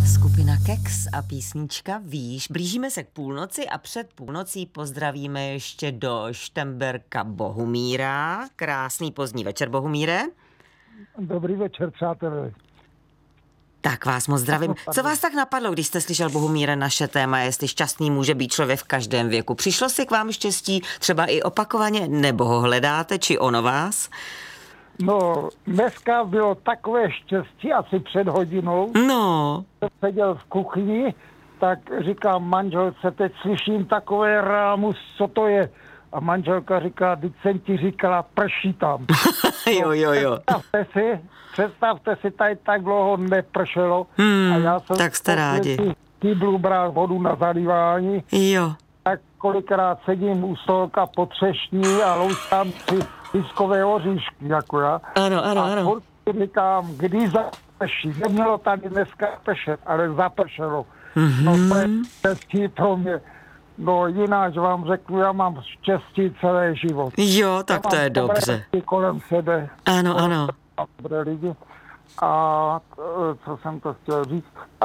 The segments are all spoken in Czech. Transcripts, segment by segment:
Skupina Keks a písnička Víš. Blížíme se k půlnoci a před půlnocí pozdravíme ještě do Štemberka Bohumíra. Krásný pozdní večer, Bohumíre. Dobrý večer, přátelé. Tak vás moc zdravím. Co vás tak napadlo, když jste slyšel, Bohumíre, naše téma, jestli šťastný může být člověk v každém věku? Přišlo si k vám štěstí třeba i opakovaně, nebo ho hledáte, či ono vás? No, dneska bylo takové štěstí, asi před hodinou. No. Jsem seděl v kuchyni, tak říkám manželce, teď slyším takové rámus, co to je? A manželka říká, teď jsem ti říkala, prší tam. Jo. Představte si, tady tak dlouho nepršelo. A já jsem tak jste rádi. Kýblu bral vodu na zalívání. Jo. Tak kolikrát sedím u stolka po třešní a louskám si liskové oříšky, jako já. Ano. A furt říkám, kdy zaprší. Nemělo tady dneska pršet, ale zapršelo. No to je štěstí pro mě. No jinak vám řeknu, já mám štěstí celý život. Jo, tak to je dobře. Kolem sebe. Ano. Dobré lidi. A co jsem to chtěl říct?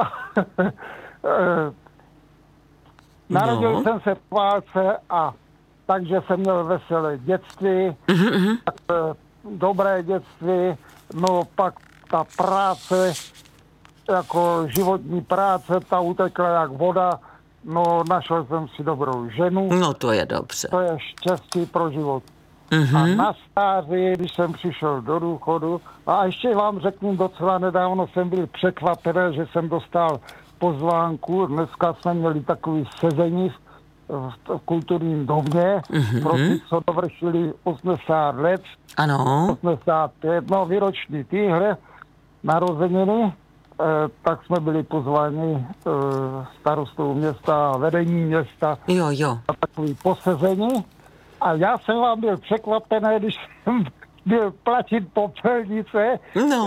Narodil jsem se v válce a takže jsem měl veselé dětství, dobré dětství, no pak ta práce, jako životní práce, ta utekla jak voda, no našel jsem si dobrou ženu. No to je dobře. To je štěstí pro život. A na stáří, když jsem přišel do důchodu, a ještě vám řeknu, docela nedávno jsem byl překvapený, že jsem dostal pozvánku. Dneska jsme měli takový sezení v kulturním domě, pro ty, co dovršili 80 let. Ano. 85, no výroční týhle narozeniny, tak jsme byli pozváni starostou města a vedení města. Jo. Na takový posezení. A já jsem vám byl překvapený, když jsem byl platit popelnice,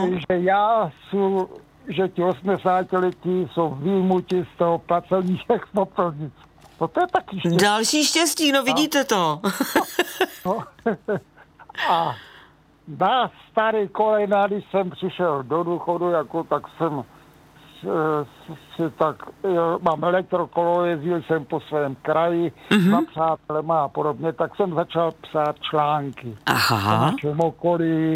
že ti 80letí jsou výjimuti z toho placení těch popelnic. No to je taky štěstí. Další štěstí, no vidíte to. No. A na starý kolena, když jsem přišel do důchodu, jako tak jsem mám elektrokolo, jezdil jsem po svém kraji za přátelema a podobně, tak jsem začal psát články o našem okolí,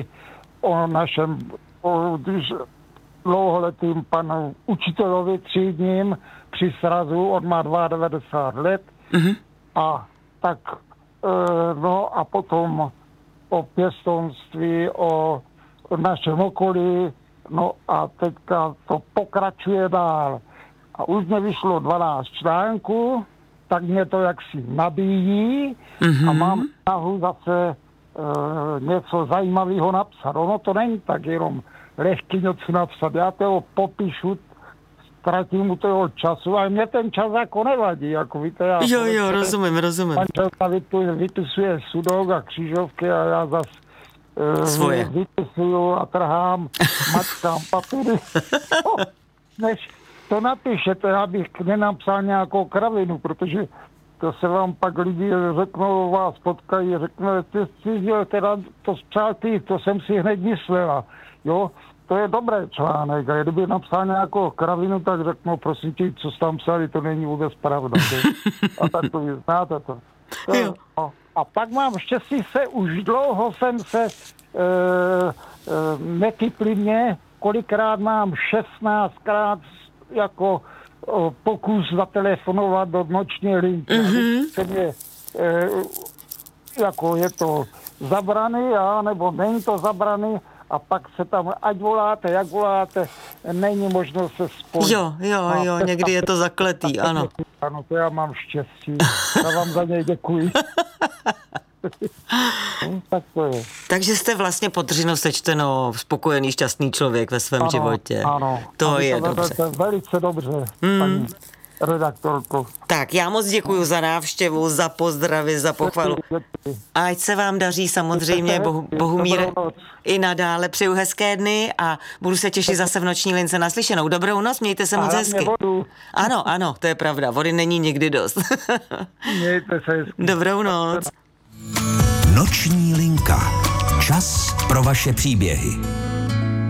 když dlouholetým panu učitelovi třídním při srazu, on má 92 let a tak a potom o pěstounství, o našem okolí. No a teďka to pokračuje dál. A už mě vyšlo 12 článků, tak mě to jaksi nabíjí a mám snahu zase něco zajímavého napsat. Ono to není tak jenom lehký něco napsat. Já toho popíšu, ztratím u toho času, ale mě ten čas jako nevadí. Jako víte, jo, rozumím. Manželka vypisuje sudok a křížovky a já zase svoje. Vypisuju a trhám, mačkám papíry. Než to napíšete, já bych nenapsal nějakou kravinu, protože to se vám pak lidi řeknou, vás potkají, řeknou, ty jsi teda to spřál ty, to jsem si hned myslela. Jo, to je dobré článek. A kdyby napsal nějakou kravinu, tak řeknou, prosím tě, co jsi tam psali, to není vůbec pravda. A tak to vy znáte to. A pak mám štěstí už dlouho jsem se nekypli mě, kolikrát mám 16krát jako pokus zatelefonovat do noční linky. Jako je to zabraný, nebo není to zabraný, a pak se tam, ať voláte, jak voláte, není možnost se spojit. Jo, někdy je to zakletý, ano. Ano, to já mám štěstí. Já vám za něj děkuji. Tak to je. Takže jste vlastně podřino sečteno spokojený, šťastný člověk ve svém životě. Ano. To je dobře. Velice dobře, paní redaktorko. Tak, já moc děkuju za návštěvu, za pozdravy, za pochvalu. A ať se vám daří samozřejmě, Bohumíre, i nadále. Přeju hezké dny a budu se těšit zase v noční lince naslyšenou. Dobrou noc, mějte se moc hezky. Ano, to je pravda, vody není nikdy dost. Mějte se hezky. Dobrou noc. Noční linka. Čas pro vaše příběhy.